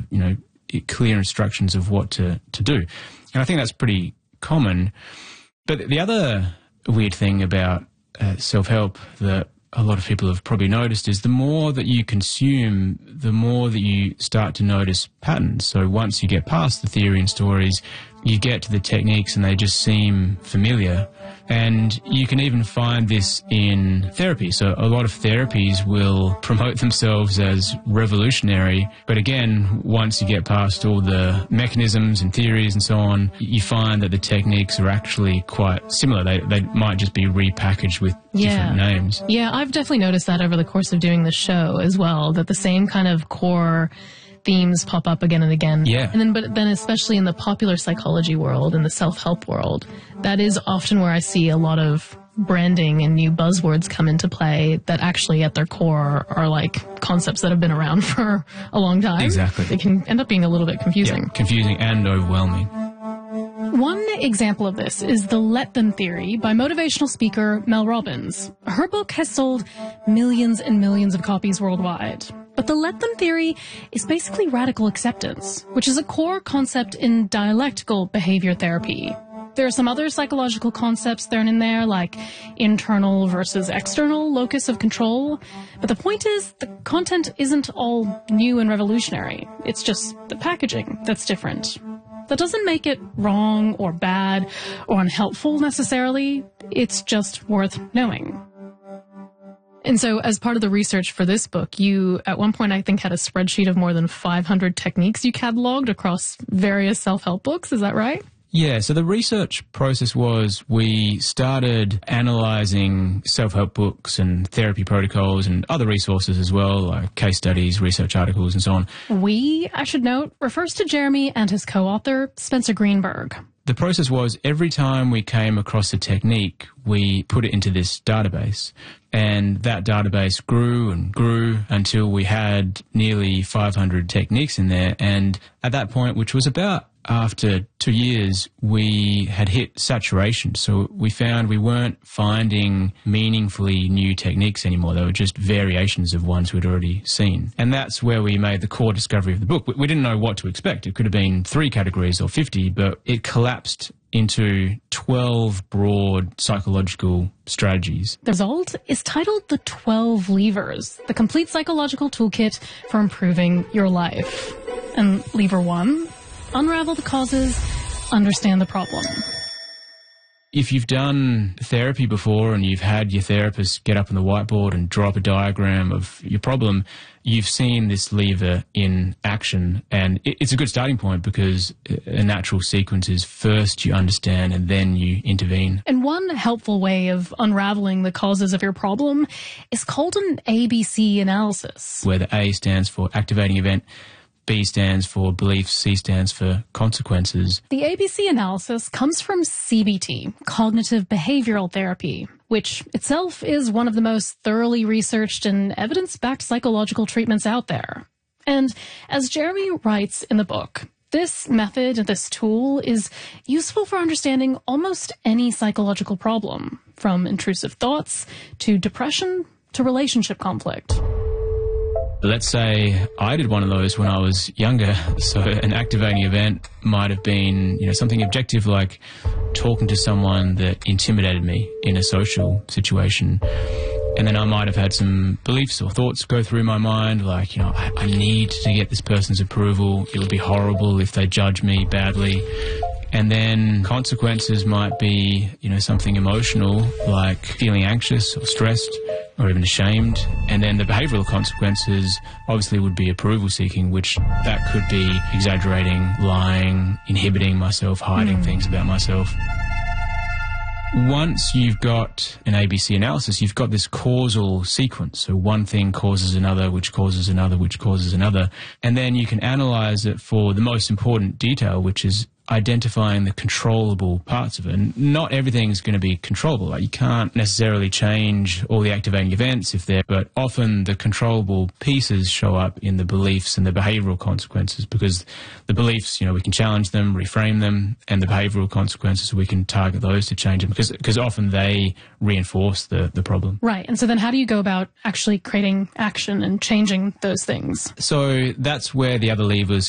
clear instructions of what to do. And I think that's pretty common. But the other weird thing about self-help that a lot of people have probably noticed is the more that you consume, the more that you start to notice patterns. So once you get past the theory and stories, you get to the techniques and they just seem familiar. And you can even find this in therapy. So a lot of therapies will promote themselves as revolutionary. But again, once you get past all the mechanisms and theories and so on, you find that the techniques are actually quite similar. They might just be repackaged with different names. Yeah, I've definitely noticed that over the course of doing the show as well, that the same kind of core themes pop up again and again. Yeah. But then especially in the popular psychology world and the self-help world, that is often where I see a lot of branding and new buzzwords come into play that actually at their core are like concepts that have been around for a long time. Exactly. They can end up being a little bit confusing. Yeah, confusing and overwhelming. One example of this is the Let Them theory by motivational speaker Mel Robbins. Her book has sold millions and millions of copies worldwide. But the Let Them theory is basically radical acceptance, which is a core concept in dialectical behavior therapy. There are some other psychological concepts thrown in there, like internal versus external locus of control. But the point is, the content isn't all new and revolutionary. It's just the packaging that's different. That doesn't make it wrong or bad or unhelpful necessarily. It's just worth knowing. And so as part of the research for this book, you at one point I think had a spreadsheet of more than 500 techniques you cataloged across various self-help books. Is that right? Yeah, so the research process was we started analysing self-help books and therapy protocols and other resources as well, like case studies, research articles and so on. We, I should note, refers to Jeremy and his co-author, Spencer Greenberg. The process was every time we came across a technique, we put it into this database. And that database grew and grew until we had nearly 500 techniques in there. And at that point, which was about after 2 years, we had hit saturation. So we found we weren't finding meaningfully new techniques anymore. They were just variations of ones we'd already seen. And that's where we made the core discovery of the book. We didn't know what to expect. It could have been 3 categories or 50, but it collapsed into 12 broad psychological strategies. The result is titled The 12 Levers, the complete psychological toolkit for improving your life. And lever 1, unravel the causes, understand the problem. If you've done therapy before and you've had your therapist get up on the whiteboard and draw up a diagram of your problem, you've seen this lever in action. And it's a good starting point because a natural sequence is first you understand and then you intervene. And one helpful way of unraveling the causes of your problem is called an ABC analysis, where the A stands for activating event, B stands for beliefs, C stands for consequences. The ABC analysis comes from CBT, cognitive behavioral therapy, which itself is one of the most thoroughly researched and evidence-backed psychological treatments out there. And as Jeremy writes in the book, this method, this tool, is useful for understanding almost any psychological problem, from intrusive thoughts to depression to relationship conflict. Let's say I did one of those when I was younger. So an activating event might have been, something objective like talking to someone that intimidated me in a social situation. And then I might have had some beliefs or thoughts go through my mind like, I need to get this person's approval. It would be horrible if they judge me badly. And then consequences might be, something emotional like feeling anxious or stressed or even ashamed. And then the behavioural consequences obviously would be approval seeking, which that could be exaggerating, lying, inhibiting myself, hiding things about myself. Once you've got an ABC analysis, you've got this causal sequence. So one thing causes another, which causes another, which causes another. And then you can analyse it for the most important detail, which is identifying the controllable parts of it. And not everything is going to be controllable. Like you can't necessarily change all the activating events but often the controllable pieces show up in the beliefs and the behavioural consequences, because the beliefs, we can challenge them, reframe them, and the behavioural consequences, we can target those to change them because often they reinforce the problem. Right. And so then how do you go about actually creating action and changing those things? So that's where the other levers